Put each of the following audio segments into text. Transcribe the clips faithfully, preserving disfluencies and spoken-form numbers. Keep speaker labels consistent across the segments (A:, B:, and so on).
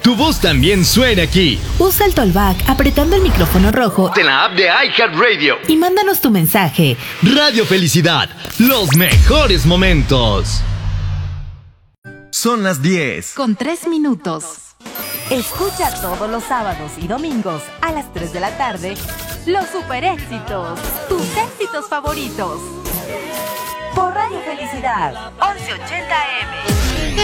A: tu voz también suena aquí.
B: Usa el Tollback apretando el micrófono rojo
A: En la app de iHeartRadio.
B: y mándanos tu mensaje.
A: Radio Felicidad, los mejores momentos. Son las diez.
B: Con tres minutos.
C: Escucha todos los sábados y domingos a las tres de la tarde los super éxitos, tus éxitos favoritos. Por Radio Felicidad, once ochenta A M.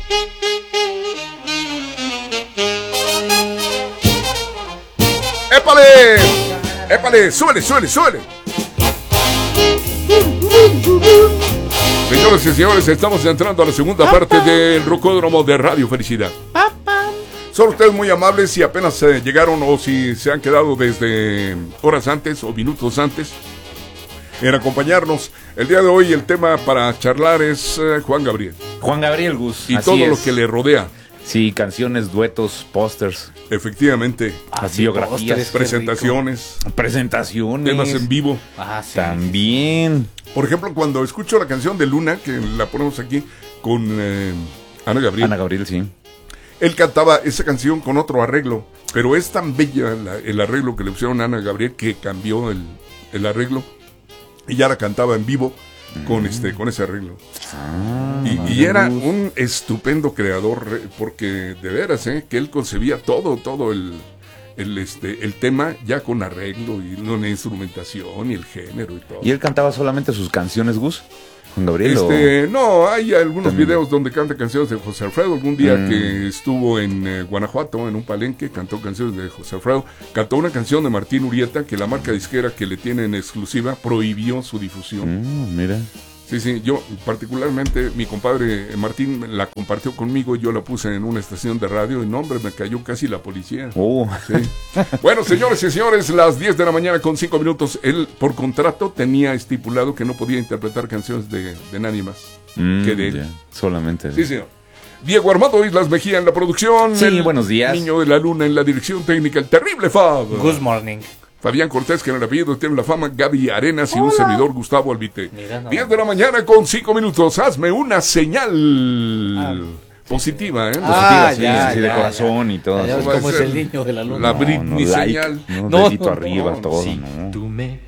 D: ¡Épale! ¡Épale! ¡Súbele, súbele, súbele! Señores y señores, estamos entrando a la segunda parte del Rocódromo de Radio Felicidad. Son ustedes muy amables si apenas eh, llegaron o si se han quedado desde horas antes o minutos antes en acompañarnos. El día de hoy el tema para charlar es eh, Juan Gabriel.
E: Juan Gabriel, Gus.
D: Y
E: así
D: todo
E: es.
D: lo que le rodea.
E: Sí, canciones, duetos, pósters.
D: Efectivamente.
E: Las biografías.
F: pósters,
D: Presentaciones.
E: Presentaciones.
D: Temas en vivo.
F: Ah, sí.
E: También.
D: Por ejemplo, cuando escucho la canción de Luna, que la ponemos aquí con eh, Ana Gabriel.
E: Ana Gabriel, sí.
D: Él cantaba esa canción con otro arreglo, pero es tan bella la, el arreglo que le pusieron a Ana Gabriel que cambió el, el arreglo y ya la cantaba en vivo con este con ese arreglo.
E: Ah,
D: y, y era un estupendo creador, porque de veras, ¿eh? Que él concebía todo, todo el, el, este, el tema ya con arreglo y una instrumentación y el género y todo.
E: ¿Y él cantaba solamente sus canciones, Gus? Juan Gabriel.
D: Este, no, hay algunos
E: También.
D: videos donde canta canciones de José Alfredo. Algún día
E: Mm.
D: que estuvo en eh, Guanajuato, en un palenque, cantó canciones de José Alfredo. Cantó una canción de Martín Urieta que la marca disquera que le tiene en exclusiva prohibió su difusión.
E: Mm, mira.
D: Sí, sí, yo particularmente, mi compadre Martín la compartió conmigo y yo la puse en una estación de radio y no, hombre, me cayó casi la policía.
E: Oh.
D: Sí. Bueno, señores y señores, las diez de la mañana con cinco minutos. Él, por contrato, tenía estipulado que no podía interpretar canciones de, de nadie más
E: Mm,
D: que de él.
E: ya, solamente.
D: Sí, señor. Diego Armando Islas Mejía en la producción.
E: Sí,
D: el
E: buenos días.
D: Niño de la Luna en la dirección técnica, el terrible Fab.
F: Good morning.
D: Fabián Cortés, que en el apellido tiene la fama, Gaby Arenas y un servidor, Gustavo Albite.
F: Mira, no.
D: diez de la mañana con cinco minutos. Hazme una señal positiva, ¿eh?
F: Ah,
E: Sí,
F: ya,
E: sí, de
F: ya,
E: corazón
F: ya.
E: y todo.
F: Ya ves
D: Va a
F: cómo es
D: ser
F: el niño de la luna.
D: La
E: No,
D: Britney
E: no, like,
D: señal.
E: no,
F: No,
E: dedito
F: no,
E: arriba,
F: no,
E: todo,
F: sí.
E: ¿no?
G: Tú me